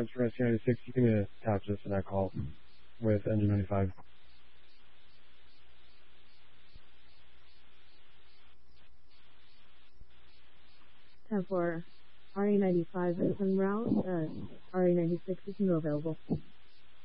Lawrence for SC96. You can attach this to that call with Engine 95. 10-4, RA95 is en route, RA96 is no available.